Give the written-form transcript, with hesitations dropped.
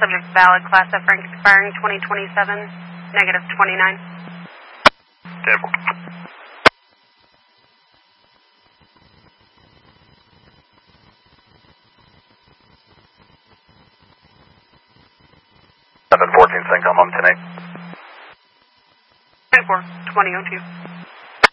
Subject valid, Class F rank expiring 2027, negative 29. 10-4. Seven 14 Syncom on 10-8. 10-4, 2002.